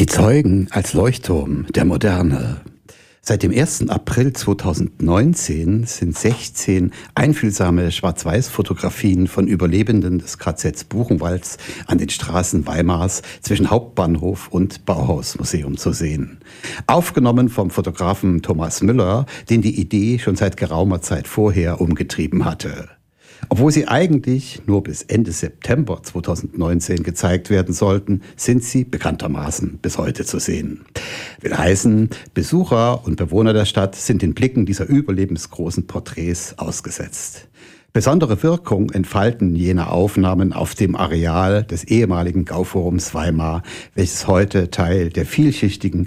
Die Zeugen als Leuchtturm der Moderne. Seit dem 1. April 2019 sind 16 einfühlsame Schwarz-Weiß-Fotografien von Überlebenden des KZ Buchenwalds an den Straßen Weimars zwischen Hauptbahnhof und Bauhausmuseum zu sehen. Aufgenommen vom Fotografen Thomas Müller, den die Idee schon seit geraumer Zeit vorher umgetrieben hatte. Obwohl sie eigentlich nur bis Ende September 2019 gezeigt werden sollten, sind sie bekanntermaßen bis heute zu sehen. Will heißen, Besucher und Bewohner der Stadt sind den Blicken dieser überlebensgroßen Porträts ausgesetzt. Besondere Wirkung entfalten jene Aufnahmen auf dem Areal des ehemaligen Gauforums Weimar, welches heute Teil des vielschichtigen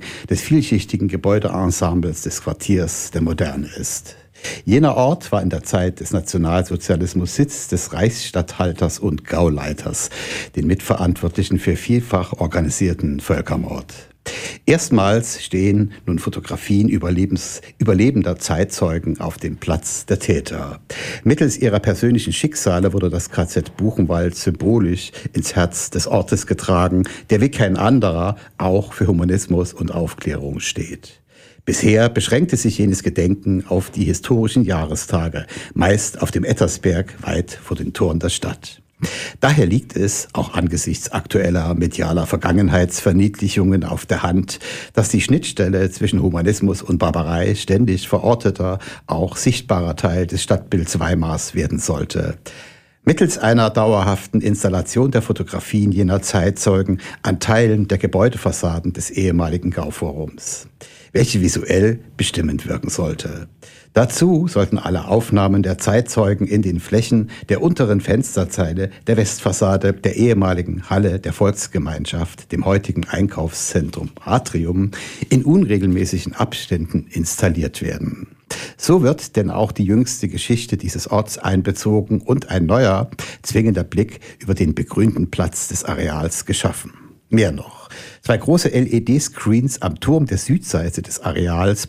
Gebäudeensembles des Quartiers der Moderne ist. Jener Ort war in der Zeit des Nationalsozialismus Sitz des Reichsstatthalters und Gauleiters, den Mitverantwortlichen für vielfach organisierten Völkermord. Erstmals stehen nun Fotografien überlebender Zeitzeugen auf dem Platz der Täter. Mittels ihrer persönlichen Schicksale wurde das KZ Buchenwald symbolisch ins Herz des Ortes getragen, der wie kein anderer auch für Humanismus und Aufklärung steht. Bisher beschränkte sich jenes Gedenken auf die historischen Jahrestage, meist auf dem Ettersberg, weit vor den Toren der Stadt. Daher liegt es, auch angesichts aktueller medialer Vergangenheitsverniedlichungen, auf der Hand, dass die Schnittstelle zwischen Humanismus und Barbarei ständig verorteter, auch sichtbarer Teil des Stadtbilds Weimars werden sollte. Mittels einer dauerhaften Installation der Fotografien jener Zeitzeugen an Teilen der Gebäudefassaden des ehemaligen Gauforums, welche visuell bestimmend wirken sollte. Dazu sollten alle Aufnahmen der Zeitzeugen in den Flächen der unteren Fensterzeile der Westfassade der ehemaligen Halle der Volksgemeinschaft, dem heutigen Einkaufszentrum Atrium, in unregelmäßigen Abständen installiert werden. So wird denn auch die jüngste Geschichte dieses Orts einbezogen und ein neuer, zwingender Blick über den begrünten Platz des Areals geschaffen. Mehr noch. 2 große LED-Screens am Turm der Südseite des Areals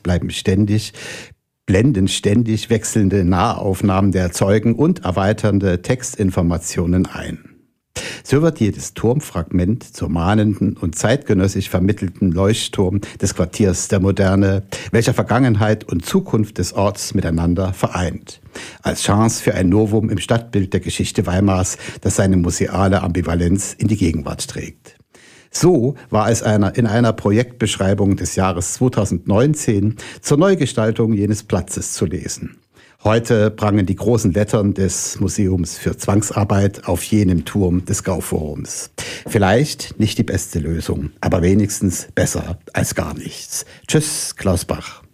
blenden ständig wechselnde Nahaufnahmen der Zeugen und erweiternde Textinformationen ein. So wird jedes Turmfragment zur mahnenden und zeitgenössisch vermittelten Leuchtturm des Quartiers der Moderne, welcher Vergangenheit und Zukunft des Orts miteinander vereint. Als Chance für ein Novum im Stadtbild der Geschichte Weimars, das seine museale Ambivalenz in die Gegenwart trägt. So war es in einer Projektbeschreibung des Jahres 2019 zur Neugestaltung jenes Platzes zu lesen. Heute prangen die großen Lettern des Museums für Zwangsarbeit auf jenem Turm des Gauforums. Vielleicht nicht die beste Lösung, aber wenigstens besser als gar nichts. Tschüss, Klaus Bach.